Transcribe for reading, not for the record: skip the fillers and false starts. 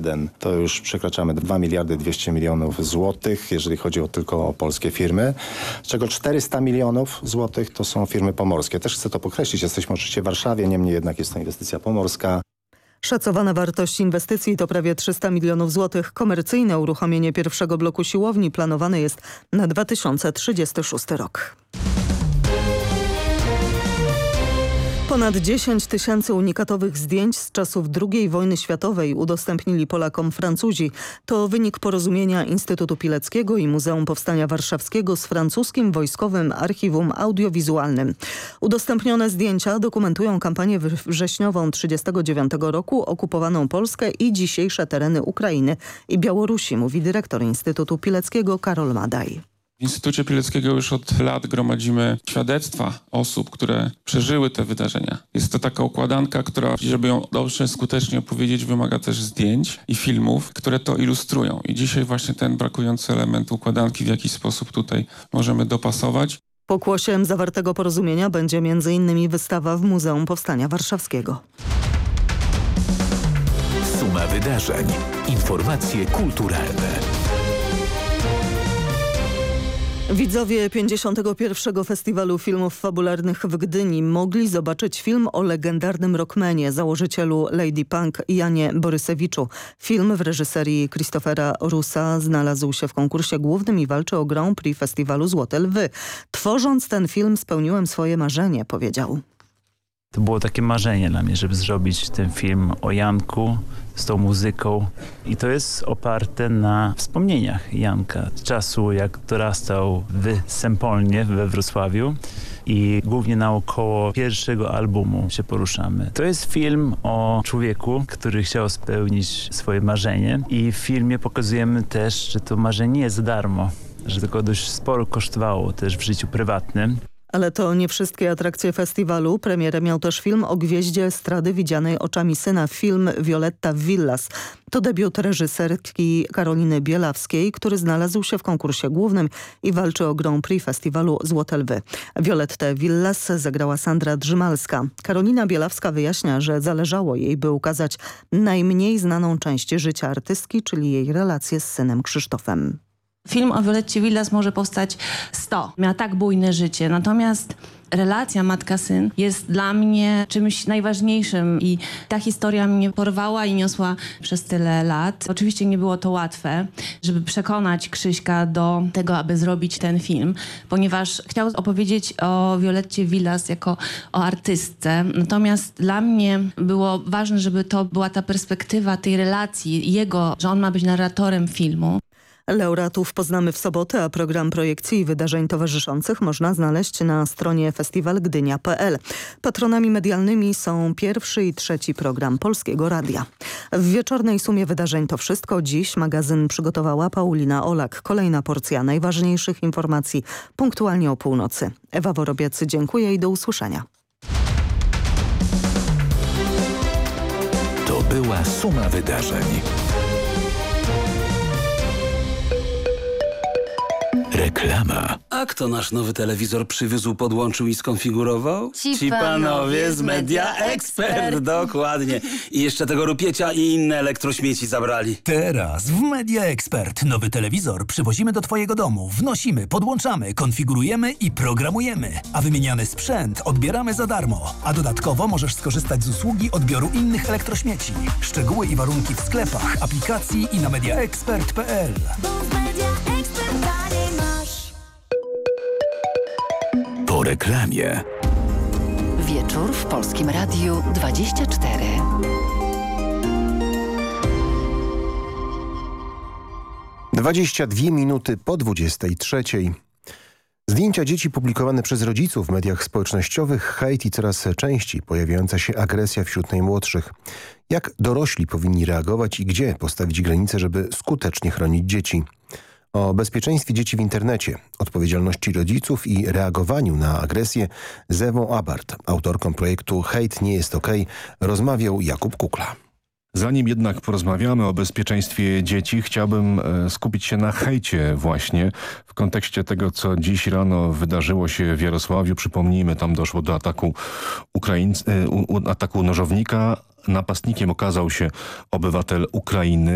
2021 to już przekraczamy 2 miliardy 200 milionów złotych, jeżeli chodzi tylko o polskie firmy, z czego 400 milionów złotych to są firmy pomorskie. Też chcę to podkreślić, jesteśmy oczywiście w Warszawie, niemniej jednak jest to inwestycja pomorska. Szacowana wartość inwestycji to prawie 300 milionów złotych. Komercyjne uruchomienie pierwszego bloku siłowni planowane jest na 2036 rok. Ponad 10 tysięcy unikatowych zdjęć z czasów II wojny światowej udostępnili Polakom Francuzi. To wynik porozumienia Instytutu Pileckiego i Muzeum Powstania Warszawskiego z francuskim Wojskowym Archiwum Audiowizualnym. Udostępnione zdjęcia dokumentują kampanię wrześniową 1939 roku, okupowaną Polskę i dzisiejsze tereny Ukrainy i Białorusi, mówi dyrektor Instytutu Pileckiego Karol Madaj. W Instytucie Pileckiego już od lat gromadzimy świadectwa osób, które przeżyły te wydarzenia. Jest to taka układanka, która, żeby ją dobrze, skutecznie opowiedzieć, wymaga też zdjęć i filmów, które to ilustrują. I dzisiaj właśnie ten brakujący element układanki w jakiś sposób tutaj możemy dopasować. Pokłosiem zawartego porozumienia będzie m.in. wystawa w Muzeum Powstania Warszawskiego. Suma wydarzeń. Informacje kulturalne. Widzowie 51. Festiwalu Filmów Fabularnych w Gdyni mogli zobaczyć film o legendarnym rockmanie, założycielu Lady Punk Janie Borysewiczu. Film w reżyserii Christophera Russa znalazł się w konkursie głównym i walczy o Grand Prix Festiwalu Złote Lwy. Tworząc ten film spełniłem swoje marzenie, powiedział. To było takie marzenie dla mnie, żeby zrobić ten film o Janku z tą muzyką. I to jest oparte na wspomnieniach Janka z czasu, jak dorastał w Sempolnie we Wrocławiu. I głównie naokoło pierwszego albumu się poruszamy. To jest film o człowieku, który chciał spełnić swoje marzenie. I w filmie pokazujemy też, że to marzenie nie jest za darmo, że tylko dość sporo kosztowało też w życiu prywatnym. Ale to nie wszystkie atrakcje festiwalu. Premierę miał też film o gwieździe estrady widzianej oczami syna, film Violetta Villas. To debiut reżyserki Karoliny Bielawskiej, który znalazł się w konkursie głównym i walczy o Grand Prix Festiwalu Złote Lwy. Violettę Villas zagrała Sandra Drzymalska. Karolina Bielawska wyjaśnia, że zależało jej, by ukazać najmniej znaną część życia artystki, czyli jej relacje z synem Krzysztofem. Film o Violetcie Villas może powstać 100. Miała tak bujne życie, natomiast relacja matka-syn jest dla mnie czymś najważniejszym i ta historia mnie porwała i niosła przez tyle lat. Oczywiście nie było to łatwe, żeby przekonać Krzyśka do tego, aby zrobić ten film, ponieważ chciał opowiedzieć o Violetcie Villas jako o artystce. Natomiast dla mnie było ważne, żeby to była ta perspektywa tej relacji jego, że on ma być narratorem filmu. Laureatów poznamy w sobotę, a program projekcji i wydarzeń towarzyszących można znaleźć na stronie festiwalgdynia.pl. Patronami medialnymi są pierwszy i trzeci program Polskiego Radia. W wieczornej sumie wydarzeń to wszystko. Dziś magazyn przygotowała Paulina Olak. Kolejna porcja najważniejszych informacji punktualnie o północy. Ewa Worobiec, dziękuję i do usłyszenia. To była suma wydarzeń. Reklama. A kto nasz nowy telewizor przywiózł, podłączył i skonfigurował? Ci panowie z Media Expert. Dokładnie. I jeszcze tego rupiecia i inne elektrośmieci zabrali. Teraz w Media Expert nowy telewizor przywozimy do twojego domu. Wnosimy, podłączamy, konfigurujemy i programujemy. A wymieniany sprzęt odbieramy za darmo. A dodatkowo możesz skorzystać z usługi odbioru innych elektrośmieci. Szczegóły i warunki w sklepach, aplikacji i na mediaexpert.pl. Po reklamie. Wieczór w Polskim Radiu 24. Dwadzieścia 2 minuty po 23. Zdjęcia dzieci publikowane przez rodziców w mediach społecznościowych, hejt i coraz częściej pojawiająca się agresja wśród najmłodszych. Jak dorośli powinni reagować i gdzie postawić granice, żeby skutecznie chronić dzieci? O bezpieczeństwie dzieci w internecie, odpowiedzialności rodziców i reagowaniu na agresję z Ewą Abart, autorką projektu Hejt nie jest okej, rozmawiał Jakub Kukla. Zanim jednak porozmawiamy o bezpieczeństwie dzieci, chciałbym skupić się na hejcie właśnie w kontekście tego, co dziś rano wydarzyło się w Jarosławiu. Przypomnijmy, tam doszło do ataku nożownika. Napastnikiem okazał się obywatel Ukrainy.